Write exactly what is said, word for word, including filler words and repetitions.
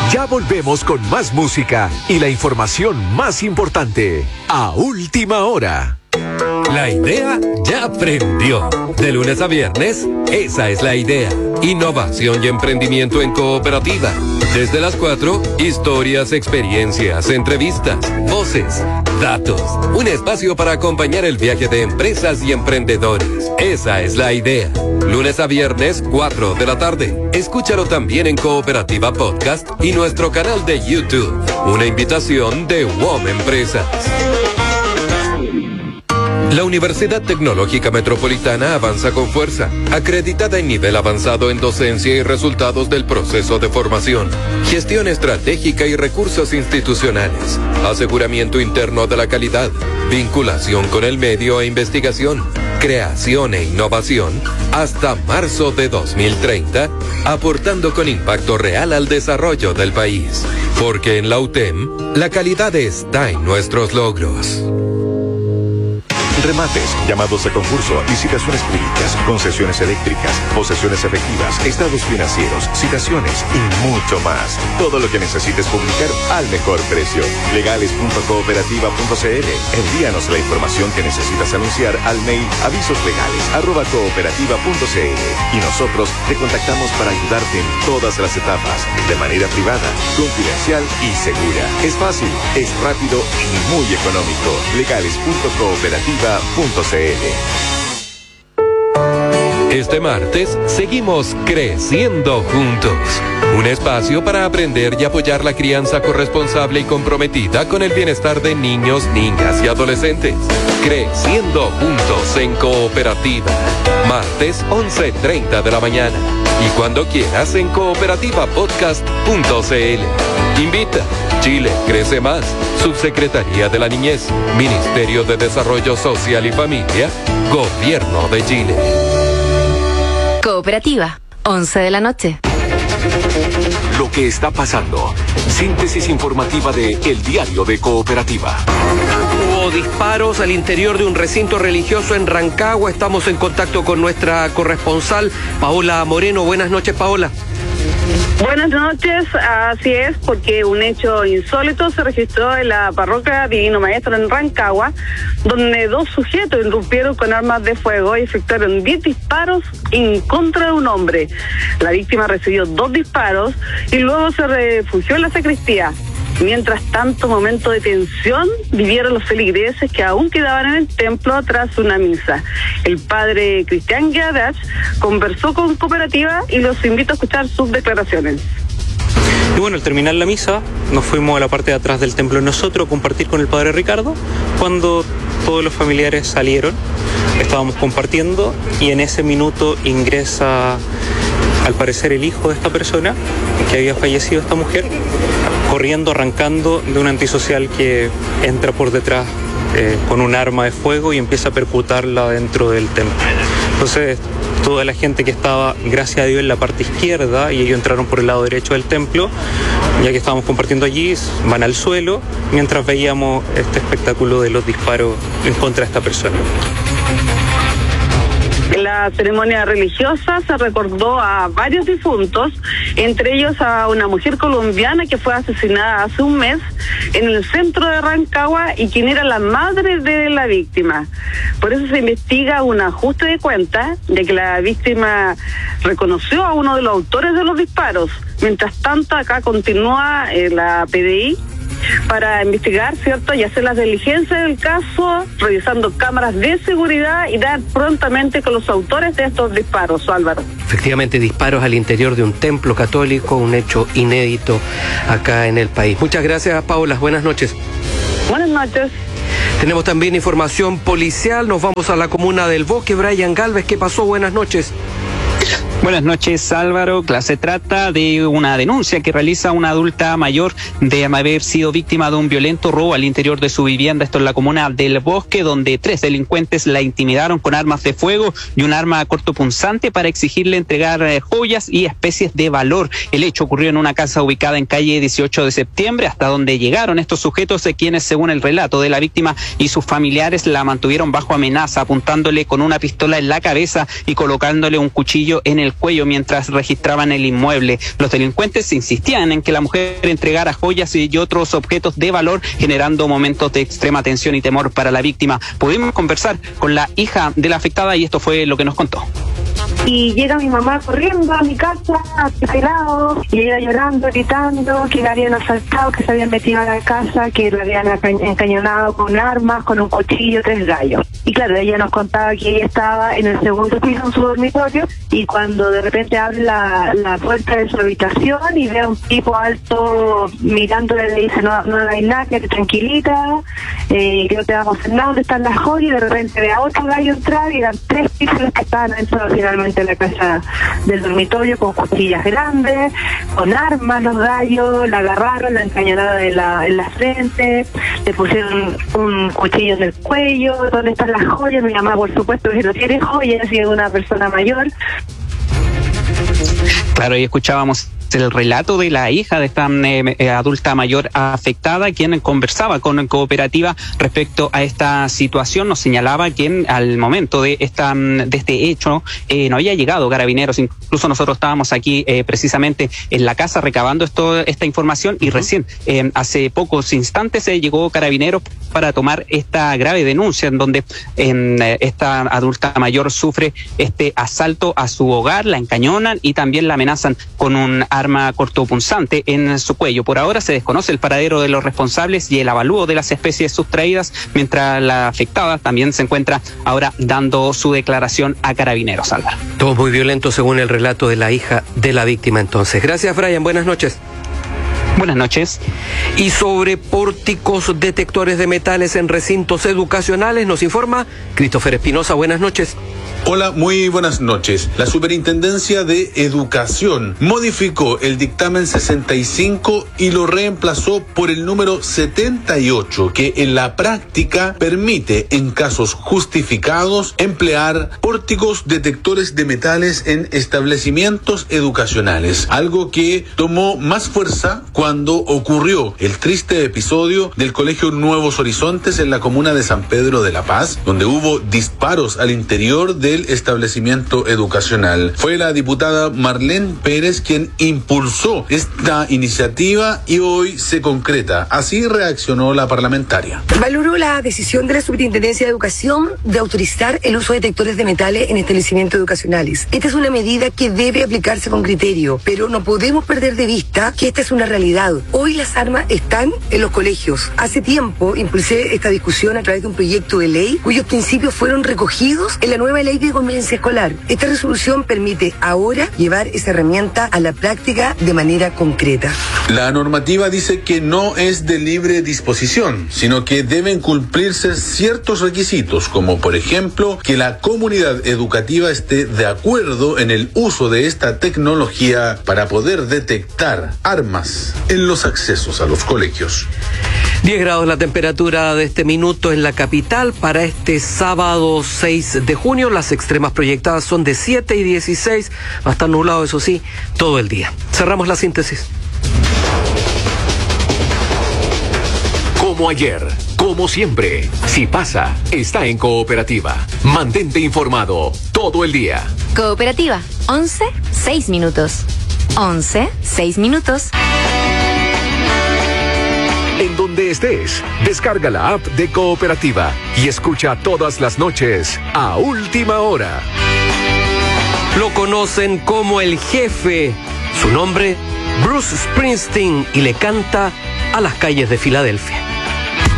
Ya volvemos con más música y la información más importante a última hora. La idea ya prendió. De lunes a viernes, esa es la idea. Innovación y emprendimiento en cooperativa. Desde las cuatro, historias, experiencias, entrevistas, voces, datos. Un espacio para acompañar el viaje de empresas y emprendedores. Esa es la idea. Lunes a viernes, cuatro de la tarde. Escúchalo también en Cooperativa Podcast y nuestro canal de YouTube. Una invitación de W O M Empresas. La Universidad Tecnológica Metropolitana avanza con fuerza, acreditada en nivel avanzado en docencia y resultados del proceso de formación, gestión estratégica y recursos institucionales, aseguramiento interno de la calidad, vinculación con el medio e investigación, creación e innovación, hasta marzo de dos mil treinta, aportando con impacto real al desarrollo del país. Porque en la U T E M, la calidad está en nuestros logros. Remates, llamados a concurso, licitaciones públicas, concesiones eléctricas, posesiones efectivas, estados financieros, citaciones y mucho más. Todo lo que necesites publicar al mejor precio. legales punto cooperativa punto c l. Envíanos la información que necesitas anunciar al mail avisoslegales arroba cooperativa punto c l y nosotros te contactamos para ayudarte en todas las etapas, de manera privada, confidencial y segura. Es fácil, es rápido y muy económico. legales punto cooperativa punto c l. Este martes seguimos creciendo juntos. Un espacio para aprender y apoyar la crianza corresponsable y comprometida con el bienestar de niños, niñas y adolescentes. Creciendo juntos en Cooperativa. Martes once treinta de la mañana. Y cuando quieras en cooperativa podcast punto c l. Invita. Chile crece más. Subsecretaría de la Niñez. Ministerio de Desarrollo Social y Familia. Gobierno de Chile. Cooperativa, once de la noche. Lo que está pasando. Síntesis informativa de El Diario de Cooperativa. Hubo disparos al interior de un recinto religioso en Rancagua. Estamos en contacto con nuestra corresponsal, Paola Moreno. Buenas noches, Paola. Buenas noches, así es, porque un hecho insólito se registró en la parroquia Divino Maestro en Rancagua, donde dos sujetos irrumpieron con armas de fuego y efectuaron diez disparos en contra de un hombre. La víctima recibió dos disparos y luego se refugió en la sacristía. Mientras tanto, momento de tensión vivieron los feligreses que aún quedaban en el templo tras una misa. El padre Cristian Guiadach conversó con Cooperativa y los invito a escuchar sus declaraciones. Y bueno, al terminar la misa, nos fuimos a la parte de atrás del templo nosotros a compartir con el padre Ricardo. Cuando todos los familiares salieron, estábamos compartiendo y en ese minuto ingresa, al parecer, el hijo de esta persona, que había fallecido, esta mujer, corriendo, arrancando de un antisocial que entra por detrás eh, con un arma de fuego y empieza a percutarla dentro del templo. Entonces, toda la gente que estaba, gracias a Dios, en la parte izquierda, y ellos entraron por el lado derecho del templo, ya que estábamos compartiendo allí, van al suelo, mientras veíamos este espectáculo de los disparos en contra de esta persona. En la ceremonia religiosa se recordó a varios difuntos, entre ellos a una mujer colombiana que fue asesinada hace un mes en el centro de Rancagua y quien era la madre de la víctima. Por eso se investiga un ajuste de cuentas, ya que la víctima reconoció a uno de los autores de los disparos. Mientras tanto, acá continúa eh, la P D I para investigar, ¿cierto?, y hacer las diligencias del caso, revisando cámaras de seguridad y dar prontamente con los autores de estos disparos, Álvaro. Efectivamente, disparos al interior de un templo católico, un hecho inédito acá en el país. Muchas gracias, Paola. Buenas noches. Buenas noches. Tenemos también información policial. Nos vamos a la comuna del Bosque. Brian Galvez, ¿qué pasó? Buenas noches. Buenas noches, Álvaro. Se trata de una denuncia que realiza una adulta mayor de haber sido víctima de un violento robo al interior de su vivienda. Esto en la comuna del Bosque, donde tres delincuentes la intimidaron con armas de fuego y un arma cortopunzante para exigirle entregar eh, joyas y especies de valor. El hecho ocurrió en una casa ubicada en calle dieciocho de septiembre, hasta donde llegaron estos sujetos, de quienes, según el relato de la víctima y sus familiares, la mantuvieron bajo amenaza, apuntándole con una pistola en la cabeza y colocándole un cuchillo en el el cuello mientras registraban el inmueble. Los delincuentes insistían en que la mujer entregara joyas y otros objetos de valor, generando momentos de extrema tensión y temor para la víctima. Pudimos conversar con la hija de la afectada y esto fue lo que nos contó. Y llega mi mamá corriendo a mi casa, pelado, y ella llorando, gritando que la habían asaltado, que se habían metido a la casa, que la habían encañonado con armas, con un cuchillo, tres gallos. Y claro, ella nos contaba que ella estaba en el segundo piso en su dormitorio, y cuando de repente abre la, la puerta de su habitación y ve a un tipo alto mirándole, le dice, no, no hagáis nada, quédate tranquilita, eh, que no te vamos a hacer nada, ¿dónde están las joyas? Y de repente ve a otro gallo entrar, y eran tres pisos los que estaban dentro finalmente de la casa del dormitorio, con cuchillas grandes, con armas los gallos, la agarraron, la encañonaron en la, en la frente, le pusieron un cuchillo en el cuello. ¿Dónde están las joyas? Mi mamá, por supuesto, que no tiene joyas, y es una persona mayor. Claro, y escuchábamos el relato de la hija de esta eh, adulta mayor afectada, quien conversaba con Cooperativa respecto a esta situación. Nos señalaba que al momento de esta de este hecho eh, no había llegado Carabineros. Incluso nosotros estábamos aquí eh, precisamente en la casa recabando esto, esta información, y uh-huh. recién eh, hace pocos instantes eh, llegó Carabineros para tomar esta grave denuncia en donde eh, esta adulta mayor sufre este asalto a su hogar, la encañonan y también la amenazan con un arma cortopunzante en su cuello. Por ahora se desconoce el paradero de los responsables y el avalúo de las especies sustraídas, mientras la afectada también se encuentra ahora dando su declaración a Carabineros. Álvaro. Todo muy violento según el relato de la hija de la víctima entonces. Gracias, Brian. Buenas noches. Buenas noches. Y sobre pórticos detectores de metales en recintos educacionales nos informa Christopher Espinosa. Buenas noches. Hola, muy buenas noches. La Superintendencia de Educación modificó el dictamen sesenta y cinco y lo reemplazó por el número setenta y ocho, que en la práctica permite, en casos justificados, emplear pórticos detectores de metales en establecimientos educacionales, algo que tomó más fuerza cuando ocurrió el triste episodio del Colegio Nuevos Horizontes en la comuna de San Pedro de la Paz, donde hubo disparos al interior de del establecimiento educacional. Fue la diputada Marlene Pérez quien impulsó esta iniciativa y hoy se concreta. Así reaccionó la parlamentaria. Valoró la decisión de la Superintendencia de Educación de autorizar el uso de detectores de metales en establecimientos educacionales. Esta es una medida que debe aplicarse con criterio, pero no podemos perder de vista que esta es una realidad. Hoy las armas están en los colegios. Hace tiempo impulsé esta discusión a través de un proyecto de ley cuyos principios fueron recogidos en la nueva ley de convivencia escolar. Esta resolución permite ahora llevar esa herramienta a la práctica de manera concreta. La normativa dice que no es de libre disposición, sino que deben cumplirse ciertos requisitos, como por ejemplo que la comunidad educativa esté de acuerdo en el uso de esta tecnología para poder detectar armas en los accesos a los colegios. diez grados la temperatura de este minuto en la capital para este sábado seis de junio. Las extremas proyectadas son de siete y dieciséis. Va a estar nublado, eso sí, todo el día. Cerramos la síntesis. Como ayer, como siempre, si pasa, está en Cooperativa. Mantente informado todo el día. Cooperativa, once, seis minutos. once, seis minutos. En donde estés, descarga la app de Cooperativa y escucha todas las noches a última hora. Lo conocen como el jefe. Su nombre, Bruce Springsteen, y le canta a las calles de Filadelfia.